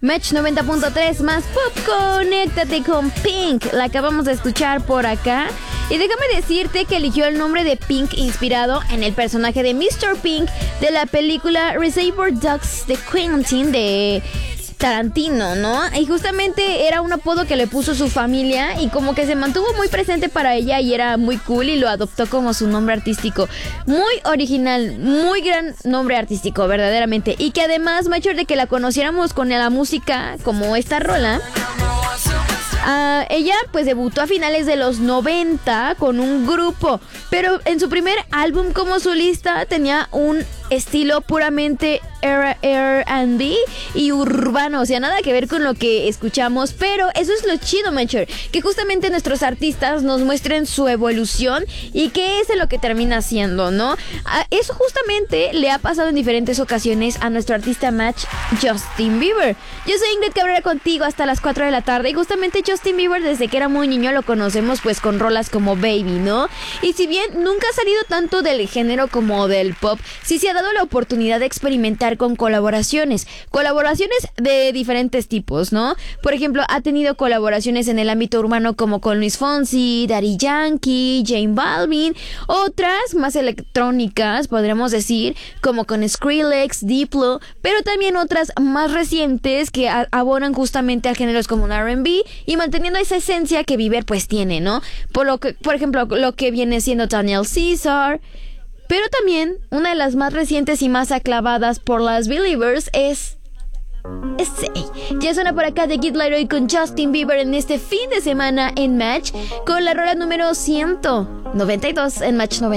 Match 90.3 más Pop, conéctate con Pink. La acabamos de escuchar por acá. Y déjame decirte que eligió el nombre de Pink inspirado en el personaje de Mr. Pink de la película Reservoir Dogs de Quentin de Tarantino, ¿no? Y justamente era un apodo que le puso su familia y como que se mantuvo muy presente para ella y era muy cool y lo adoptó como su nombre artístico. Muy original, muy gran nombre artístico, verdaderamente. Y que además, me ha hecho de que la conociéramos con la música como esta rola. Ella pues debutó a finales de los 90 con un grupo, pero en su primer álbum como solista tenía un estilo puramente R&B y urbano, o sea, nada que ver con lo que escuchamos, pero eso es lo chido, Mencher, que justamente nuestros artistas nos muestren su evolución y qué es lo que termina siendo, ¿no? Eso justamente le ha pasado en diferentes ocasiones a nuestro artista match, Justin Bieber. Yo soy Ingrid Cabrera contigo hasta las 4 de la tarde y justamente Justin Bieber desde que era muy niño lo conocemos pues con rolas como Baby, ¿no? Y si bien nunca ha salido tanto del género como del pop, sí se ha dado la oportunidad de experimentar con colaboraciones de diferentes tipos, ¿no? Por ejemplo, ha tenido colaboraciones en el ámbito urbano como con Luis Fonsi, Daddy Yankee, J Balvin, otras más electrónicas, podríamos decir, como con Skrillex, Diplo, pero también otras más recientes que abonan justamente a géneros como un R&B y manteniendo esa esencia que Bieber pues tiene, ¿no? Por ejemplo, lo que viene siendo Daniel Caesar. Pero también, una de las más recientes y más aclamadas por las Believers es ya suena por acá de Kid Laroi con Justin Bieber en este fin de semana en Match, con la rola número 192 en Match 90.